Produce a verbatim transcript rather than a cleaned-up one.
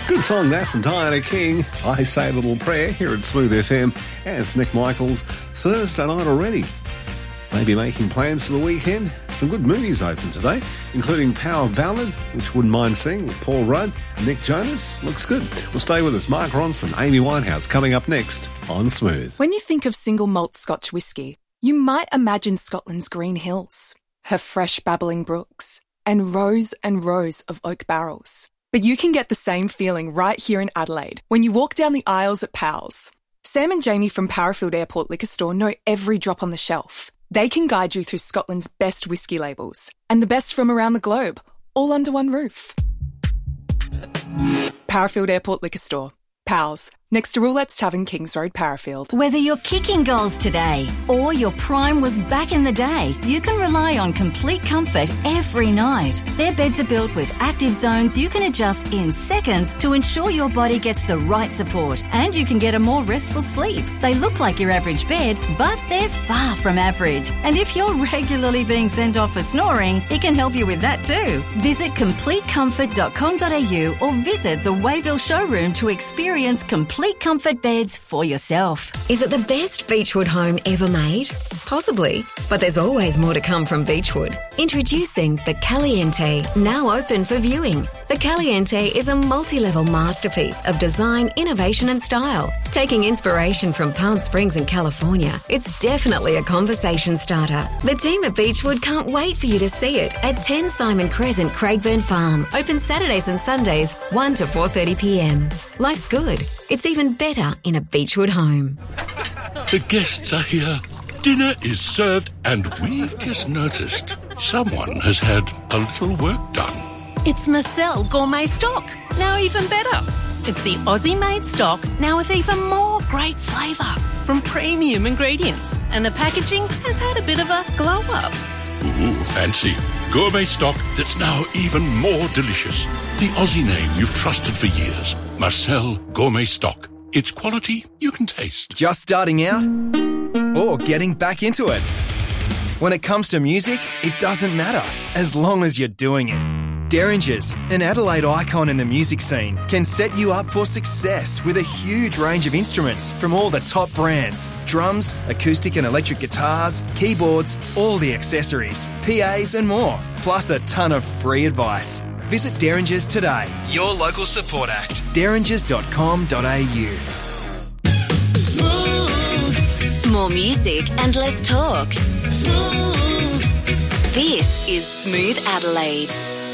Good song that from Diana King. I Say a Little Prayer here at Smooth F M. And it's Nick Michaels. Thursday night already. Maybe making plans for the weekend. Some good movies open today, including Power Ballad, which wouldn't mind seeing with Paul Rudd. Nick Jonas looks good. Well, stay with us. Mark Ronson, Amy Winehouse coming up next on Smooth. When you think of single malt Scotch whisky, you might imagine Scotland's green hills, her fresh babbling brooks, and rows and rows of oak barrels. But you can get the same feeling right here in Adelaide when you walk down the aisles at Powell's. Sam and Jamie from Parafield Airport Liquor Store know every drop on the shelf. They can guide you through Scotland's best whisky labels and the best from around the globe, all under one roof. Parafield Airport Liquor Store. Powell's, next to Roulette's Tavern, Kings Road, Parafield. Whether you're kicking goals today or your prime was back in the day, you can rely on Complete Comfort every night. Their beds are built with active zones you can adjust in seconds to ensure your body gets the right support and you can get a more restful sleep. They look like your average bed, but they're far from average. And if you're regularly being sent off for snoring, it can help you with that too. Visit complete comfort dot com dot a u or visit the Wayville showroom to experience Complete Comfort beds for yourself. Is it the best Beechwood home ever made? Possibly, but there's always more to come from Beechwood. Introducing the Caliente, now open for viewing. The Caliente is a multi-level masterpiece of design, innovation and style. Taking inspiration from Palm Springs and California, it's definitely a conversation starter. The team at Beechwood can't wait for you to see it at ten Simon Crescent, Craigburn Farm. Open Saturdays and Sundays, one to four thirty p m. Life's good. It's even better in a Beechwood home. The guests are here. Dinner is served and we've just noticed someone has had a little work done. It's Marcel Gourmet Stock, now even better. It's the Aussie-made stock, now with even more great flavour from premium ingredients. And the packaging has had a bit of a glow-up. Ooh, fancy. Gourmet stock that's now even more delicious. The Aussie name you've trusted for years. Marcel Gourmet Stock. It's quality you can taste. Just starting out or getting back into it? When it comes to music, it doesn't matter as long as you're doing it. Derringers, an Adelaide icon in the music scene, can set you up for success with a huge range of instruments from all the top brands. Drums, acoustic and electric guitars, keyboards, all the accessories, P As and more, plus a ton of free advice. Visit Derringers today, your local support act, derringers dot com dot a u. Smooth. More music and less talk. Smooth. This is Smooth Adelaide.